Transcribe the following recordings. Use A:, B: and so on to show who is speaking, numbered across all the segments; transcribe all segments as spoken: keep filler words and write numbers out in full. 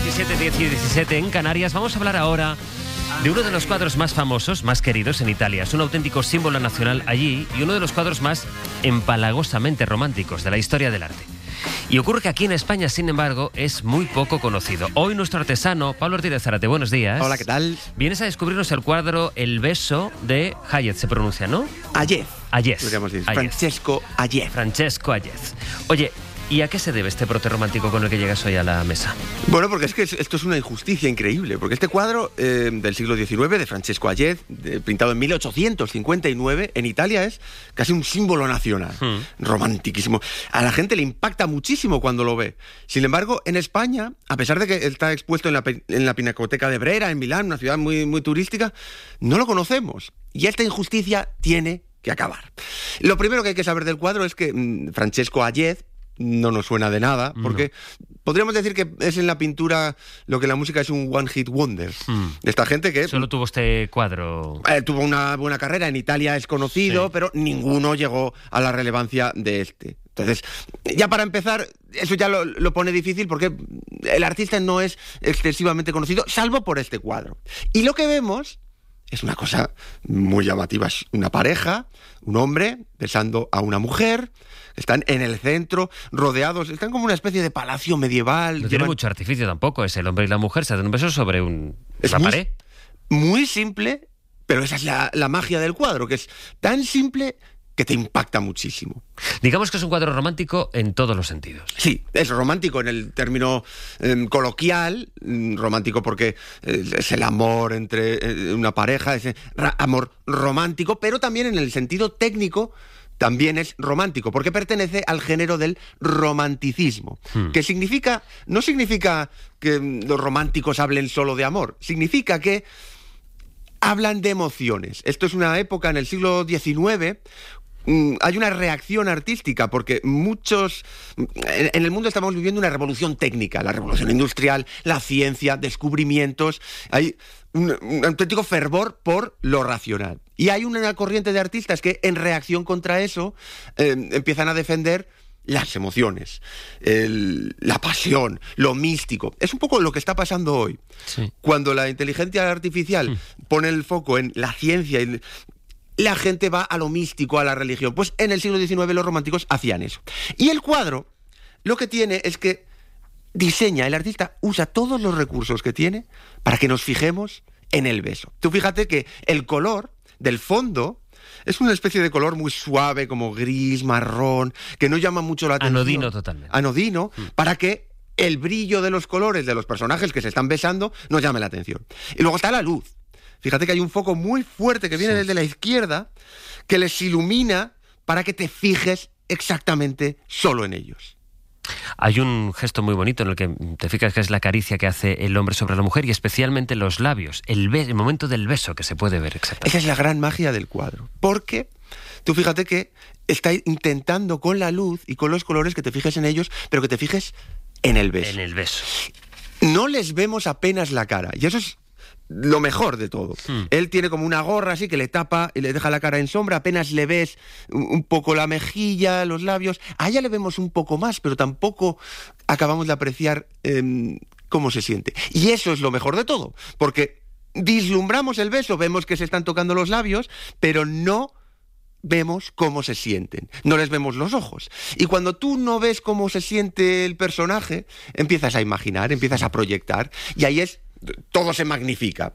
A: diecisiete, diez y diecisiete en Canarias. Vamos a hablar ahora de uno de los cuadros más famosos, más queridos en Italia. Es un auténtico símbolo nacional allí y uno de los cuadros más empalagosamente románticos de la historia del arte. Y ocurre que aquí en España, sin embargo, es muy poco conocido. Hoy nuestro artesano, Pablo Ortiz de Zárate, buenos días.
B: Hola, ¿qué tal?
A: Vienes a descubrirnos el cuadro El beso de Hayez, se pronuncia, ¿no?
B: Hayez.
A: Hayez.
B: Podríamos decir.
A: Hayez.
B: Francesco Hayez.
A: Francesco Hayez. Oye, ¿y a qué se debe este brote romántico con el que llegas hoy a la mesa?
B: Bueno, porque es que esto es una injusticia increíble, porque este cuadro eh, del siglo diecinueve de Francesco Hayez, de, pintado en mil ochocientos cincuenta y nueve, en Italia es casi un símbolo nacional, hmm. romantiquísimo. A la gente le impacta muchísimo cuando lo ve. Sin embargo, en España, a pesar de que está expuesto en la, en la Pinacoteca de Brera, en Milán, una ciudad muy, muy turística, no lo conocemos. Y esta injusticia tiene que acabar. Lo primero que hay que saber del cuadro es que mmm, Francesco Hayez no nos suena de nada, porque no. podríamos decir que es en la pintura lo que en la música es un one hit wonder. Mm. Esta gente que...
A: Solo tuvo este cuadro.
B: Eh, tuvo una buena carrera, en Italia es conocido, sí. pero ninguno llegó a la relevancia de este. Entonces, ya para empezar, eso ya lo, lo pone difícil porque el artista no es excesivamente conocido, salvo por este cuadro. Y lo que vemos es una cosa muy llamativa, es una pareja, un hombre besando a una mujer. Están en el centro, rodeados, están como una especie de palacio medieval.
A: No
B: llevan...
A: tiene mucho artificio tampoco, es el hombre y la mujer, se dan un beso sobre un...
B: es
A: una
B: muy,
A: pared.
B: Muy simple, pero esa es la, la magia del cuadro, que es tan simple que te impacta muchísimo.
A: Digamos que es un cuadro romántico en todos los sentidos.
B: Sí, es romántico en el término eh, coloquial, romántico porque eh, es el amor entre eh, una pareja, ese amor romántico, pero también en el sentido técnico también es romántico, porque pertenece al género del romanticismo, hmm. que significa, no significa que los románticos hablen solo de amor, significa que hablan de emociones. Esto es una época en el siglo diecinueve, mmm, hay una reacción artística, porque muchos... En, en el mundo estamos viviendo una revolución técnica, la revolución industrial, la ciencia, descubrimientos, hay... Un, un auténtico fervor por lo racional. Y hay una corriente de artistas que, en reacción contra eso, eh, empiezan a defender las emociones, el, la pasión, lo místico. Es un poco lo que está pasando hoy. Sí. Cuando la inteligencia artificial mm. pone el foco en la ciencia y la gente va a lo místico, a la religión. Pues en el siglo diecinueve los románticos hacían eso. Y el cuadro lo que tiene es que diseña, el artista usa todos los recursos que tiene para que nos fijemos en el beso. Tú fíjate que el color del fondo es una especie de color muy suave, como gris, marrón, que no llama mucho la atención.
A: Anodino totalmente.
B: Anodino, mm. para que el brillo de los colores de los personajes que se están besando nos llame la atención. Y luego está la luz. Fíjate que hay un foco muy fuerte que viene sí. desde la izquierda que les ilumina para que te fijes exactamente solo en ellos.
A: Hay un gesto muy bonito en el que te fijas que es la caricia que hace el hombre sobre la mujer y especialmente los labios, el, be- el momento del beso que se puede ver exactamente.
B: Esa es la gran magia del cuadro, porque tú fíjate que está intentando con la luz y con los colores que te fijes en ellos, pero que te fijes en el beso.
A: En el beso.
B: No les vemos apenas la cara, y eso es lo mejor de todo. Hmm. Él tiene como una gorra así que le tapa y le deja la cara en sombra, apenas le ves un poco la mejilla, los labios. A ella le vemos un poco más, pero tampoco acabamos de apreciar eh, cómo se siente. Y eso es lo mejor de todo, porque vislumbramos el beso, vemos que se están tocando los labios, pero no vemos cómo se sienten, no les vemos los ojos. Y cuando tú no ves cómo se siente el personaje, empiezas a imaginar, empiezas a proyectar, y ahí es todo se magnifica.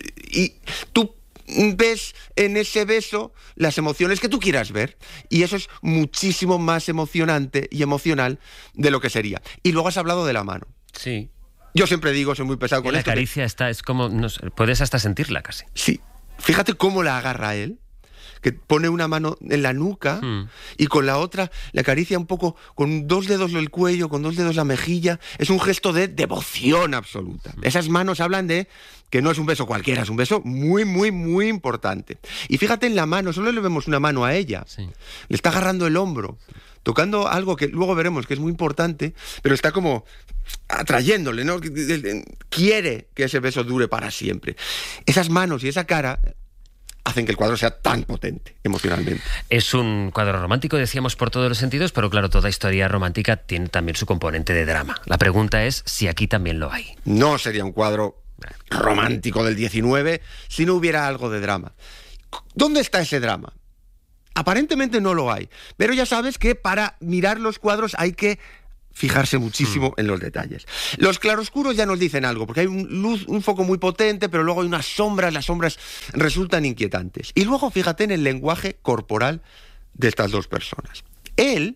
B: Y tú ves en ese beso las emociones que tú quieras ver. Y eso es muchísimo más emocionante y emocional de lo que sería. Y luego has hablado de la mano.
A: Sí.
B: Yo siempre digo, soy muy pesado con
A: la
B: esto.
A: La caricia que... está, es como, no sé, puedes hasta sentirla casi.
B: Sí. Fíjate cómo la agarra él, que pone una mano en la nuca hmm. y con la otra le acaricia un poco, con dos dedos el cuello, con dos dedos la mejilla. Es un gesto de devoción absoluta. Hmm. Esas manos hablan de que no es un beso cualquiera, es un beso muy, muy, muy importante. Y fíjate en la mano, solo le vemos una mano a ella. Sí. Le está agarrando el hombro, tocando algo que luego veremos que es muy importante, pero está como atrayéndole, ¿no? Quiere que ese beso dure para siempre. Esas manos y esa cara hacen que el cuadro sea tan potente emocionalmente.
A: Es un cuadro romántico, decíamos, por todos los sentidos, pero claro, toda historia romántica tiene también su componente de drama. La pregunta es si aquí también lo hay.
B: No sería un cuadro romántico del diecinueve si no hubiera algo de drama. ¿Dónde está ese drama? Aparentemente no lo hay, pero ya sabes que para mirar los cuadros hay que fijarse muchísimo en los detalles. Los claroscuros ya nos dicen algo, porque hay un, luz, un foco muy potente, pero luego hay unas sombras, las sombras resultan inquietantes. Y luego fíjate en el lenguaje corporal de estas dos personas. Él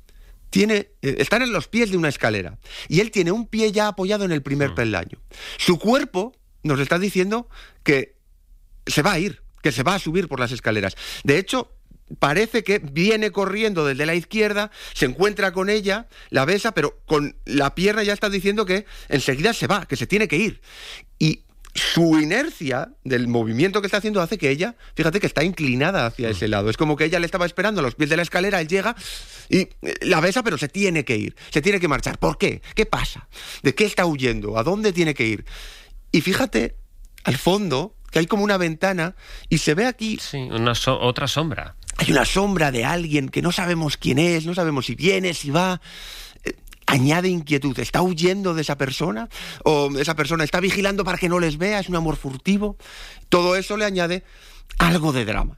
B: tiene, eh, están en los pies de una escalera, y él tiene un pie ya apoyado en el primer mm. peldaño. Su cuerpo nos está diciendo que se va a ir, que se va a subir por las escaleras. De hecho, parece que viene corriendo desde la izquierda, se encuentra con ella, la besa, pero con la pierna ya está diciendo que enseguida se va, que se tiene que ir. Y su inercia del movimiento que está haciendo hace que ella, fíjate que está inclinada hacia ese lado. Es como que ella le estaba esperando a los pies de la escalera, él llega y la besa, pero se tiene que ir, se tiene que marchar. ¿Por qué? ¿Qué pasa? ¿De qué está huyendo? ¿A dónde tiene que ir? Y fíjate, al fondo, que hay como una ventana y se ve aquí...
A: Sí, una so- otra sombra.
B: Hay una sombra de alguien que no sabemos quién es, no sabemos si viene, si va. Eh, añade inquietud. ¿Está huyendo de esa persona? ¿O esa persona está vigilando para que no les vea? ¿Es un amor furtivo? Todo eso le añade algo de drama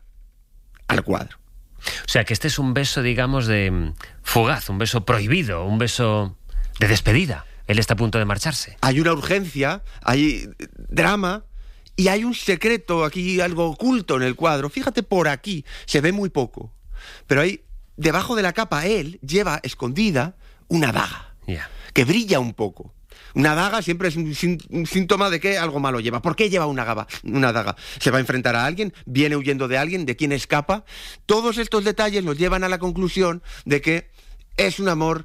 B: al cuadro.
A: O sea, que este es un beso, digamos, de fugaz, un beso prohibido, un beso de despedida. Él está a punto de marcharse.
B: Hay una urgencia, hay drama... Y hay un secreto aquí, algo oculto en el cuadro. Fíjate, por aquí se ve muy poco. Pero ahí, debajo de la capa, él lleva escondida una daga.
A: Yeah.
B: Que brilla un poco. Una daga siempre es un, un síntoma de que algo malo lleva. ¿Por qué lleva una, gaba, una daga? ¿Se va a enfrentar a alguien? ¿Viene huyendo de alguien? ¿De quién escapa? Todos estos detalles nos llevan a la conclusión de que es un amor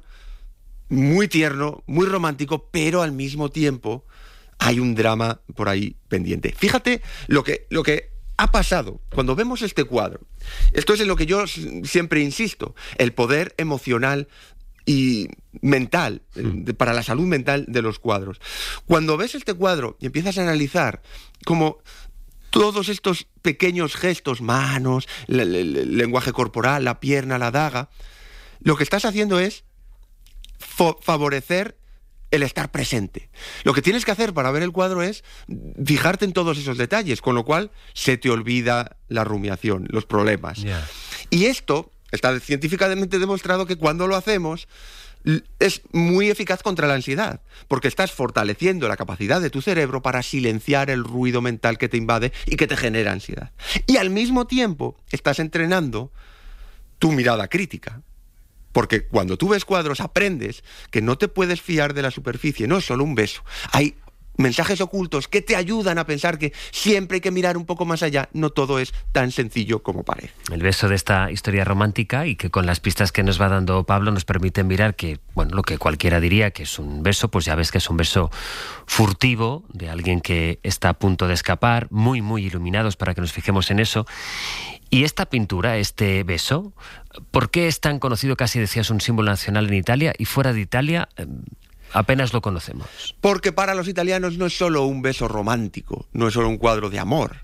B: muy tierno, muy romántico, pero al mismo tiempo... hay un drama por ahí pendiente. Fíjate lo que, lo que ha pasado cuando vemos este cuadro. Esto es en lo que yo siempre insisto, el poder emocional y mental, mm. de, para la salud mental de los cuadros. Cuando ves este cuadro y empiezas a analizar cómo todos estos pequeños gestos, manos, el, el, el lenguaje corporal, la pierna, la daga, lo que estás haciendo es fo- favorecer el estar presente. Lo que tienes que hacer para ver el cuadro es fijarte en todos esos detalles, con lo cual se te olvida la rumiación, los problemas. Yeah. Y esto está científicamente demostrado que cuando lo hacemos es muy eficaz contra la ansiedad, porque estás fortaleciendo la capacidad de tu cerebro para silenciar el ruido mental que te invade y que te genera ansiedad. Y al mismo tiempo estás entrenando tu mirada crítica. Porque cuando tú ves cuadros aprendes que no te puedes fiar de la superficie, no es solo un beso. Hay mensajes ocultos que te ayudan a pensar que siempre hay que mirar un poco más allá, no todo es tan sencillo como parece.
A: El beso de esta historia romántica y que con las pistas que nos va dando Pablo nos permite mirar que, bueno, lo que cualquiera diría que es un beso, pues ya ves que es un beso furtivo de alguien que está a punto de escapar, muy, muy iluminados para que nos fijemos en eso. Y esta pintura, este beso, ¿por qué es tan conocido? Casi decías un símbolo nacional en Italia y fuera de Italia eh, apenas lo conocemos.
B: Porque para los italianos no es solo un beso romántico, no es solo un cuadro de amor.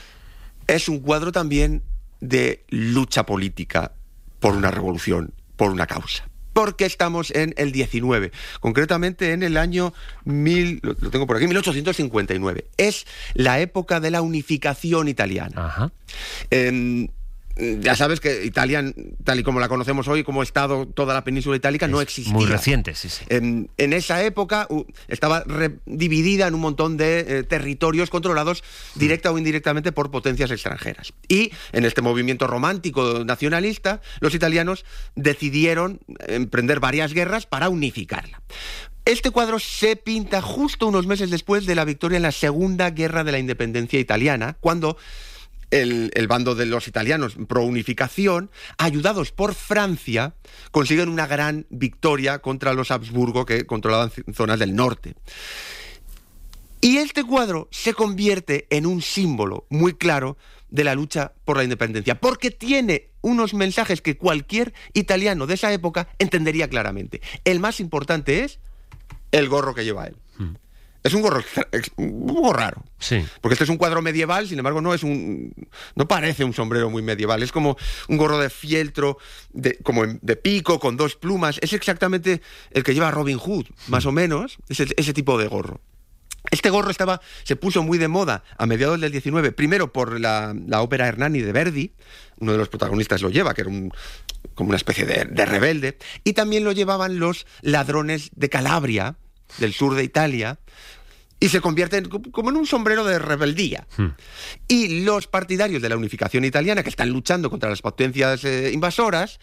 B: Es un cuadro también de lucha política por una revolución, por una causa. Porque estamos en el diecinueve, concretamente en el año mil, lo tengo por aquí, mil ochocientos cincuenta y nueve. Es la época de la unificación italiana.
A: Ajá.
B: Eh, ya sabes que Italia, tal y como la conocemos hoy, como Estado, toda la península itálica, es no existía.
A: Muy reciente, sí, sí.
B: En, en esa época uh, estaba re- dividida en un montón de eh, territorios controlados directa o indirectamente por potencias extranjeras. Y en este movimiento romántico nacionalista, los italianos decidieron emprender varias guerras para unificarla. Este cuadro se pinta justo unos meses después de la victoria en la Segunda Guerra de la Independencia Italiana, cuando El, el bando de los italianos pro unificación, ayudados por Francia, consiguen una gran victoria contra los Habsburgo que controlaban zonas del norte. Y este cuadro se convierte en un símbolo muy claro de la lucha por la independencia, porque tiene unos mensajes que cualquier italiano de esa época entendería claramente. El más importante es el gorro que lleva él. Mm. Es un gorro, extra, ex, un poco raro.
A: Sí.
B: Porque este es un cuadro medieval, sin embargo, no es un. No parece un sombrero muy medieval. Es como un gorro de fieltro, de, como de pico, con dos plumas. Es exactamente el que lleva Robin Hood, más o menos. Es ese, ese tipo de gorro. Este gorro estaba, se puso muy de moda a mediados del diecinueve, primero por la, la ópera Hernani de Verdi, uno de los protagonistas lo lleva, que era un, como una especie de, de rebelde, y también lo llevaban los ladrones de Calabria, del sur de Italia, y se convierte en, como en un sombrero de rebeldía. Hmm. Y los partidarios de la unificación italiana, que están luchando contra las potencias eh, invasoras,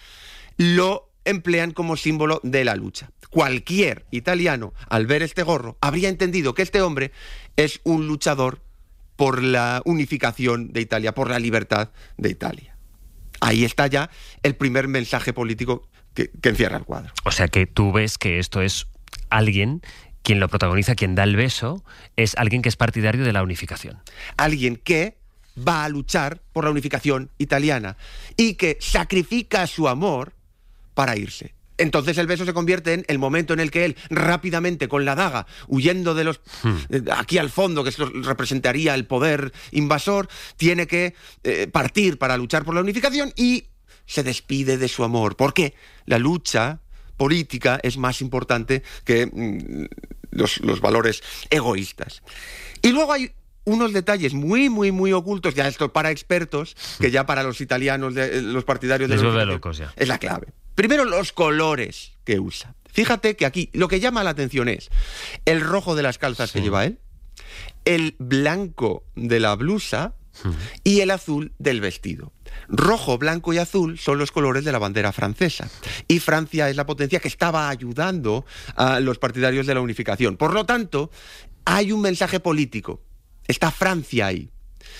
B: lo emplean como símbolo de la lucha. Cualquier italiano, al ver este gorro, habría entendido que este hombre es un luchador por la unificación de Italia, por la libertad de Italia. Ahí está ya el primer mensaje político que, que encierra el cuadro.
A: O sea que tú ves que esto es alguien, quien lo protagoniza, quien da el beso, es alguien que es partidario de la unificación.
B: Alguien que va a luchar por la unificación italiana y que sacrifica su amor para irse. Entonces el beso se convierte en el momento en el que él, rápidamente, con la daga, huyendo de los... Hmm. aquí al fondo, que esto representaría el poder invasor, tiene que eh, partir para luchar por la unificación y se despide de su amor. ¿Por qué? La lucha política es más importante que mm, los, los valores egoístas. Y luego hay unos detalles muy, muy, muy ocultos, ya esto para expertos, que ya para los italianos, de, los partidarios de
A: Les
B: la
A: vuelve locos ya.
B: Es la clave. Primero, los colores que usa. Fíjate que aquí lo que llama la atención es el rojo de las calzas, sí, que lleva él, el blanco de la blusa, uh-huh, y el azul del vestido. Rojo, blanco y azul son los colores de la bandera francesa. Y Francia es la potencia que estaba ayudando a los partidarios de la unificación. Por lo tanto, hay un mensaje político. Está Francia ahí.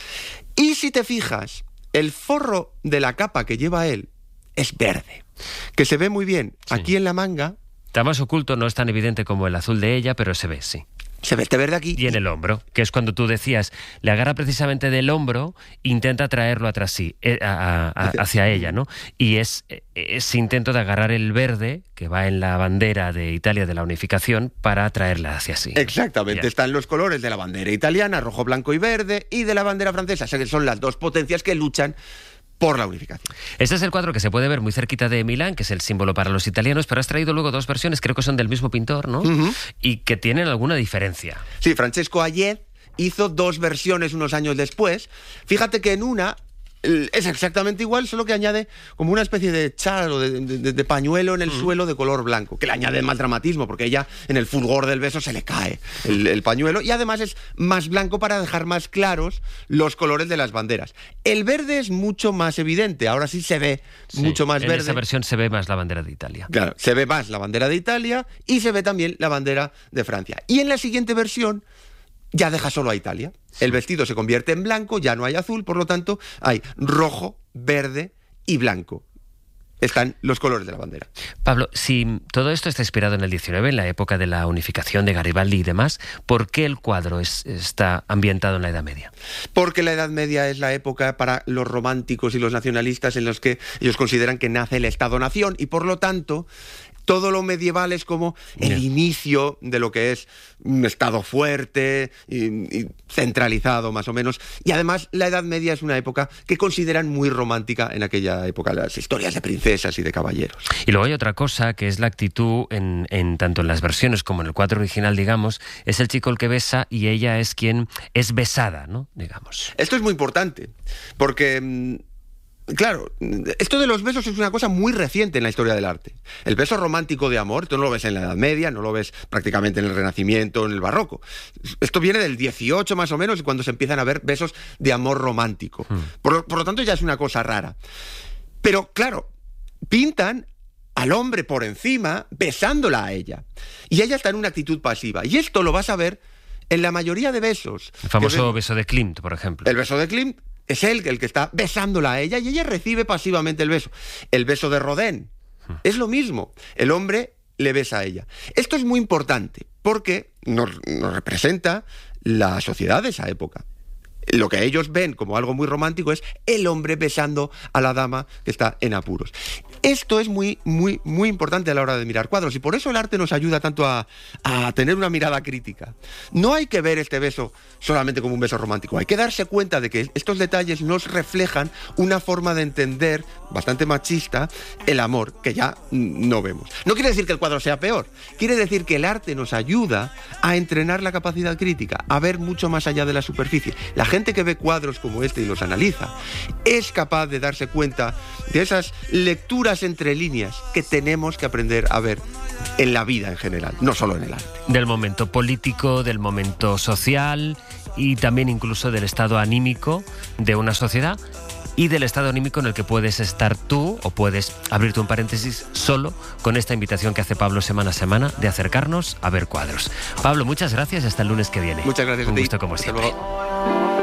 B: Y si te fijas, el forro de la capa que lleva él es verde, que se ve muy bien. Sí. Aquí en la manga.
A: Está más oculto, no es tan evidente como el azul de ella, pero se ve, sí.
B: Se ve este verde aquí.
A: Y en el hombro, que es cuando tú decías, le agarra precisamente del hombro, intenta traerlo atrás sí, a, a, a, hacia ella, ¿no? Y es ese intento de agarrar el verde, que va en la bandera de Italia de la unificación, para traerla hacia sí.
B: Exactamente, yeah. Están los colores de la bandera italiana, rojo, blanco y verde, y de la bandera francesa, o sea que son las dos potencias que luchan por la unificación.
A: Este es el cuadro que se puede ver muy cerquita de Milán, que es el símbolo para los italianos, pero has traído luego dos versiones, creo que son del mismo pintor, ¿no? Uh-huh. Y que tienen alguna diferencia.
B: Sí, Francesco Ayed hizo dos versiones unos años después. Fíjate que en una es exactamente igual, solo que añade como una especie de chal o de, de, de pañuelo en el mm. suelo de color blanco, que le añade más dramatismo, porque ella en el fulgor del beso se le cae el, el pañuelo, y además es más blanco para dejar más claros los colores de las banderas. El verde es mucho más evidente, ahora sí se ve sí, mucho más
A: en
B: verde.
A: En esa versión se ve más la bandera de Italia.
B: Claro, se ve más la bandera de Italia y se ve también la bandera de Francia. Y en la siguiente versión ya deja solo a Italia. El vestido se convierte en blanco, ya no hay azul, por lo tanto hay rojo, verde y blanco. Están los colores de la bandera.
A: Pablo, si todo esto está inspirado en el diecinueve, en la época de la unificación de Garibaldi y demás, ¿por qué el cuadro es, está ambientado en la Edad Media? Porque
B: la Edad Media es la época para los románticos y los nacionalistas en los que ellos consideran que nace el Estado-Nación y por lo tanto todo lo medieval es como el yeah. inicio de lo que es un Estado fuerte y, y centralizado, más o menos. Y además, la Edad Media es una época que consideran muy romántica en aquella época, las historias de princesas y de caballeros.
A: Y luego hay otra cosa, que es la actitud, en, en tanto en las versiones como en el cuadro original, digamos, es el chico el que besa y ella es quien es besada, ¿no? Digamos.
B: Esto es muy importante, porque... Claro, esto de los besos es una cosa muy reciente en la historia del arte. El beso romántico de amor, tú no lo ves en la Edad Media, no lo ves prácticamente en el Renacimiento, en el Barroco. Esto viene del dieciocho más o menos, cuando se empiezan a ver besos de amor romántico. Hmm. Por, por lo tanto, ya es una cosa rara. Pero claro, pintan al hombre por encima, besándola a ella. Y ella está en una actitud pasiva. Y esto lo vas a ver en la mayoría de besos.
A: El famoso beso de Klimt, por ejemplo.
B: El beso de Klimt. Es él el que está besándola a ella y ella recibe pasivamente el beso. El beso de Rodin es lo mismo. El hombre le besa a ella. Esto es muy importante porque nos, nos representa la sociedad de esa época. lo que ellos ven como algo muy romántico es el hombre besando a la dama que está en apuros. Esto es muy, muy, muy importante a la hora de mirar cuadros y por eso el arte nos ayuda tanto a, a tener una mirada crítica. No hay que ver este beso solamente como un beso romántico, hay que darse cuenta de que estos detalles nos reflejan una forma de entender bastante machista el amor que ya no vemos. No quiere decir que el cuadro sea peor, quiere decir que el arte nos ayuda a entrenar la capacidad crítica, a ver mucho más allá de la superficie. La gente que ve cuadros como este y los analiza es capaz de darse cuenta de esas lecturas entre líneas que tenemos que aprender a ver en la vida en general, no solo en el arte.
A: Del momento político, del momento social y también incluso del estado anímico de una sociedad y del estado anímico en el que puedes estar tú o puedes abrirte un paréntesis solo con esta invitación que hace Pablo semana a semana de acercarnos a ver cuadros. Pablo, muchas gracias y hasta el lunes que viene.
B: Muchas gracias a ti.
A: Un gusto como
B: Hasta
A: siempre.
B: luego.